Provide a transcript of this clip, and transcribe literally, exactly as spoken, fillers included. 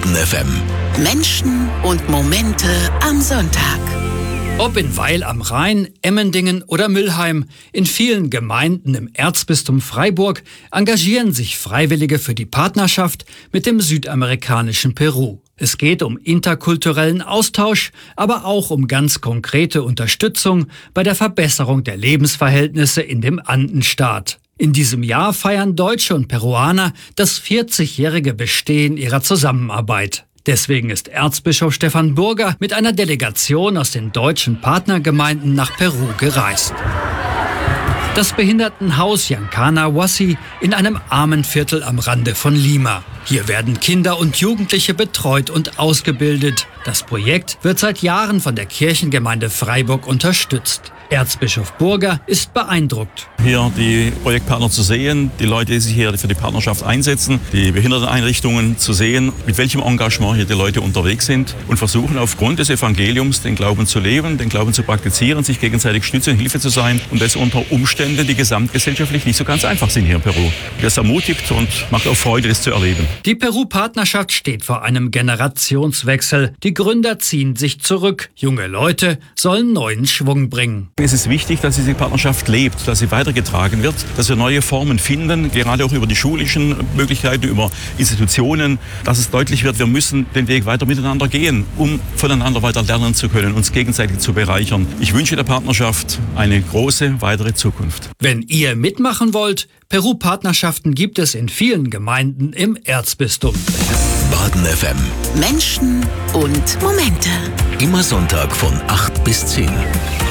Baden F M. Menschen und Momente am Sonntag. Ob in Weil am Rhein, Emmendingen oder Mülheim, in vielen Gemeinden im Erzbistum Freiburg engagieren sich Freiwillige für die Partnerschaft mit dem südamerikanischen Peru. Es geht um interkulturellen Austausch, aber auch um ganz konkrete Unterstützung bei der Verbesserung der Lebensverhältnisse in dem Andenstaat. In diesem Jahr feiern Deutsche und Peruaner das vierzigjährige Bestehen ihrer Zusammenarbeit. Deswegen ist Erzbischof Stefan Burger mit einer Delegation aus den deutschen Partnergemeinden nach Peru gereist. Das Behindertenhaus Yancana Huasi in einem armen Viertel am Rande von Lima. Hier werden Kinder und Jugendliche betreut und ausgebildet. Das Projekt wird seit Jahren von der Kirchengemeinde Freiburg unterstützt. Erzbischof Burger ist beeindruckt. Hier die Projektpartner zu sehen, die Leute, die sich hier für die Partnerschaft einsetzen, die Behinderteneinrichtungen zu sehen, mit welchem Engagement hier die Leute unterwegs sind und versuchen aufgrund des Evangeliums den Glauben zu leben, den Glauben zu praktizieren, sich gegenseitig Stütze und Hilfe zu sein und das unter Umständen, die gesamtgesellschaftlich nicht so ganz einfach sind hier in Peru. Das ermutigt und macht auch Freude, das zu erleben. Die Peru-Partnerschaft steht vor einem Generationswechsel. Die Gründer ziehen sich zurück. Junge Leute sollen neuen Schwung bringen. Es ist wichtig, dass diese Partnerschaft lebt, dass sie weitergetragen wird, dass wir neue Formen finden, gerade auch über die schulischen Möglichkeiten, über Institutionen, dass es deutlich wird, wir müssen den Weg weiter miteinander gehen, um voneinander weiter lernen zu können, uns gegenseitig zu bereichern. Ich wünsche der Partnerschaft eine große weitere Zukunft. Wenn ihr mitmachen wollt, Peru-Partnerschaften gibt es in vielen Gemeinden im Erzbistum. Baden F M. Menschen und Momente. Immer Sonntag von acht bis zehn.